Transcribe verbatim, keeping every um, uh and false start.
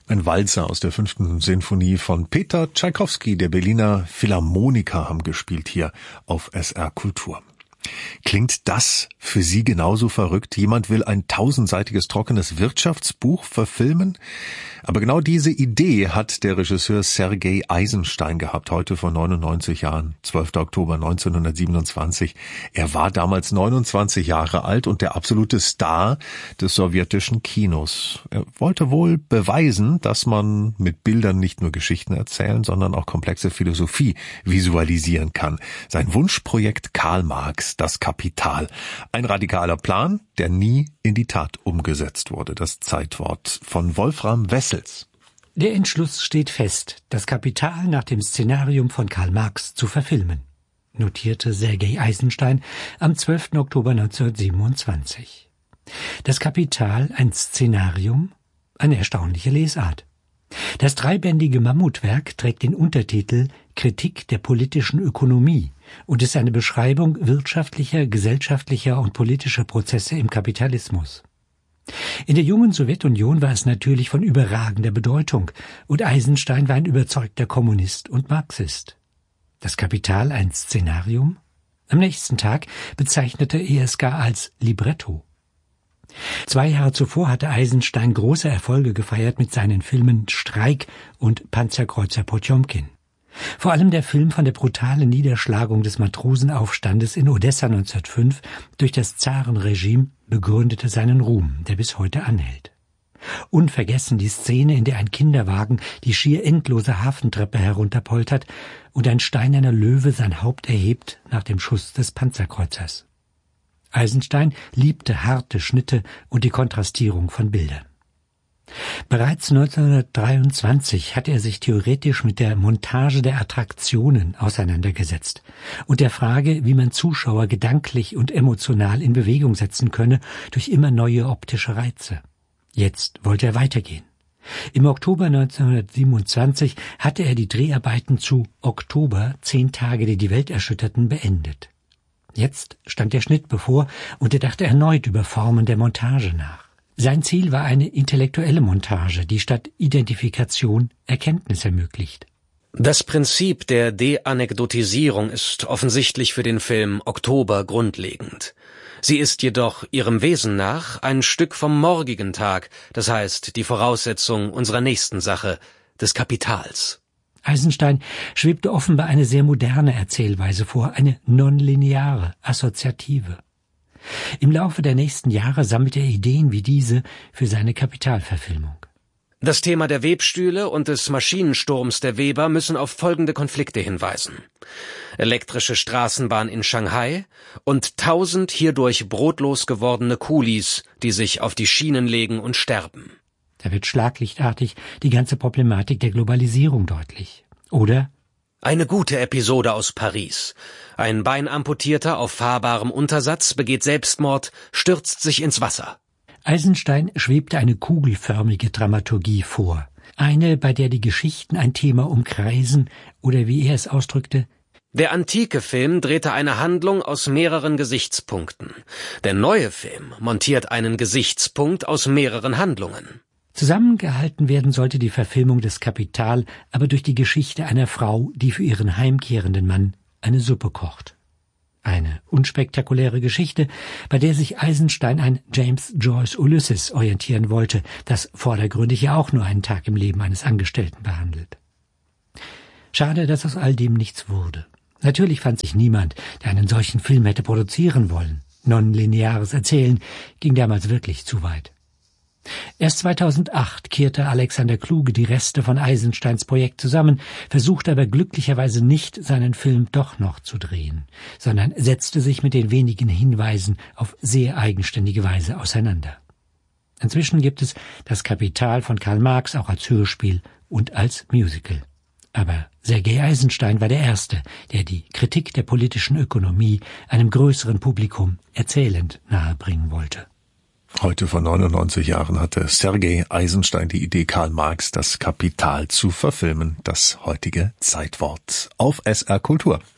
Ein Walzer aus der fünften Sinfonie von Peter Tschaikowski. Der Berliner Philharmoniker haben gespielt hier auf S R Kultur. Klingt das für Sie genauso verrückt? Jemand will ein tausendseitiges trockenes Wirtschaftsbuch verfilmen? Aber genau diese Idee hat der Regisseur Sergei Eisenstein gehabt, heute vor neunundneunzig Jahren, zwölfter Oktober neunzehnhundertsiebenundzwanzig. Er war damals neunundzwanzig Jahre alt und der absolute Star des sowjetischen Kinos. Er wollte wohl beweisen, dass man mit Bildern nicht nur Geschichten erzählen, sondern auch komplexe Philosophie visualisieren kann. Sein Wunschprojekt Karl Marx, das Kapital. Ein radikaler Plan, der nie in die Tat umgesetzt wurde. Das Zeitwort von Wolfram Wessels. Der Entschluss steht fest, das Kapital nach dem Szenarium von Karl Marx zu verfilmen, notierte Sergei Eisenstein am zwölften Oktober neunzehnhundertsiebenundzwanzig. Das Kapital, ein Szenarium, eine erstaunliche Lesart. Das dreibändige Mammutwerk trägt den Untertitel Kritik der politischen Ökonomie und ist eine Beschreibung wirtschaftlicher, gesellschaftlicher und politischer Prozesse im Kapitalismus. In der jungen Sowjetunion war es natürlich von überragender Bedeutung und Eisenstein war ein überzeugter Kommunist und Marxist. Das Kapital ein Szenarium? Am nächsten Tag bezeichnete er es gar als Libretto. Zwei Jahre zuvor hatte Eisenstein große Erfolge gefeiert mit seinen Filmen Streik und Panzerkreuzer Potjomkin. Vor allem der Film von der brutalen Niederschlagung des Matrosenaufstandes in Odessa neunzehnhundertfünf durch das Zarenregime begründete seinen Ruhm, der bis heute anhält. Unvergessen die Szene, in der ein Kinderwagen die schier endlose Hafentreppe herunterpoltert und ein steinerner Löwe sein Haupt erhebt nach dem Schuss des Panzerkreuzers. Eisenstein liebte harte Schnitte und die Kontrastierung von Bildern. Bereits neunzehnhundertdreiundzwanzig hatte er sich theoretisch mit der Montage der Attraktionen auseinandergesetzt und der Frage, wie man Zuschauer gedanklich und emotional in Bewegung setzen könne durch immer neue optische Reize. Jetzt wollte er weitergehen. Im Oktober neunzehnhundertsiebenundzwanzig hatte er die Dreharbeiten zu Oktober, zehn Tage, die die Welt erschütterten, beendet. Jetzt stand der Schnitt bevor und er dachte erneut über Formen der Montage nach. Sein Ziel war eine intellektuelle Montage, die statt Identifikation Erkenntnis ermöglicht. Das Prinzip der De-Anekdotisierung ist offensichtlich für den Film Oktober grundlegend. Sie ist jedoch ihrem Wesen nach ein Stück vom morgigen Tag, das heißt die Voraussetzung unserer nächsten Sache, des Kapitals. Eisenstein schwebte offenbar eine sehr moderne Erzählweise vor, eine nonlineare, assoziative. Im Laufe der nächsten Jahre sammelte er Ideen wie diese für seine Kapitalverfilmung. Das Thema der Webstühle und des Maschinensturms der Weber müssen auf folgende Konflikte hinweisen. Elektrische Straßenbahn in Shanghai und tausend hierdurch brotlos gewordene Kulis, die sich auf die Schienen legen und sterben. Da wird schlaglichtartig die ganze Problematik der Globalisierung deutlich. Oder eine gute Episode aus Paris. Ein Beinamputierter auf fahrbarem Untersatz begeht Selbstmord, stürzt sich ins Wasser. Eisenstein schwebte eine kugelförmige Dramaturgie vor. Eine, bei der die Geschichten ein Thema umkreisen oder, wie er es ausdrückte, der antike Film drehte eine Handlung aus mehreren Gesichtspunkten. Der neue Film montiert einen Gesichtspunkt aus mehreren Handlungen. Zusammengehalten werden sollte die Verfilmung des Kapital aber durch die Geschichte einer Frau, die für ihren heimkehrenden Mann eine Suppe kocht. Eine unspektakuläre Geschichte, bei der sich Eisenstein an James Joyce Ulysses orientieren wollte, das vordergründig ja auch nur einen Tag im Leben eines Angestellten behandelt. Schade, dass aus all dem nichts wurde. Natürlich fand sich niemand, der einen solchen Film hätte produzieren wollen. Nonlineares Erzählen ging damals wirklich zu weit. Erst zweitausendacht kehrte Alexander Kluge die Reste von Eisensteins Projekt zusammen, versuchte aber glücklicherweise nicht, seinen Film doch noch zu drehen, sondern setzte sich mit den wenigen Hinweisen auf sehr eigenständige Weise auseinander. Inzwischen gibt es das Kapital von Karl Marx auch als Hörspiel und als Musical. Aber Sergei Eisenstein war der Erste, der die Kritik der politischen Ökonomie einem größeren Publikum erzählend nahebringen wollte. Heute vor neunundneunzig Jahren hatte Sergei Eisenstein die Idee, Karl Marx das Kapital zu verfilmen. Das heutige Zeitwort auf S R Kultur.